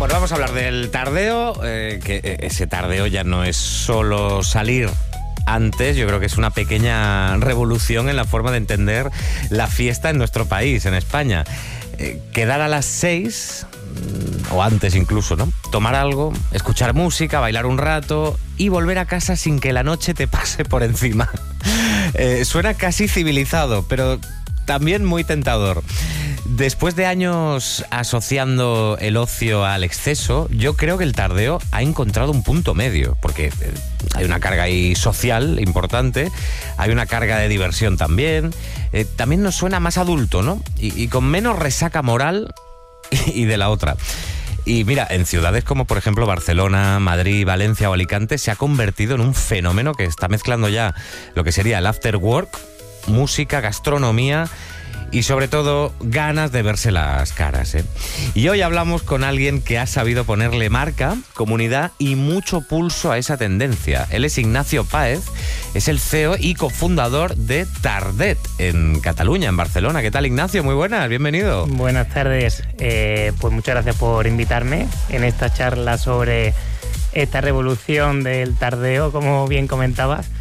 Bueno, vamos a hablar del tardeo, que ese tardeo ya no es solo salir antes, yo creo que es una pequeña revolución en la forma de entender la fiesta en nuestro país, en España. Quedar a las 6, o antes incluso, ¿no? Tomar algo, escuchar música, bailar un rato y volver a casa sin que la noche te pase por encima. Suena casi civilizado, pero también muy tentador. Después de años asociando el ocio al exceso, yo creo que el tardeo ha encontrado un punto medio, porque hay una carga ahí social importante, hay una carga de diversión también, también nos suena más adulto, ¿no? Y con menos resaca moral y de la otra. Y mira, en ciudades como por ejemplo Barcelona, Madrid, Valencia o Alicante se ha convertido en un fenómeno que está mezclando ya lo que sería el after work, música, gastronomía y sobre todo ganas de verse las caras, ¿eh? Y hoy hablamos con alguien que ha sabido ponerle marca, comunidad y mucho pulso a esa tendencia. Él es Ignacio Páez, es el CEO y cofundador de Tardet en Cataluña, en Barcelona. ¿Qué tal, Ignacio? Muy buenas, bienvenido. Buenas tardes, pues muchas gracias por invitarme en esta charla sobre esta revolución del tardeo, como bien comentabas.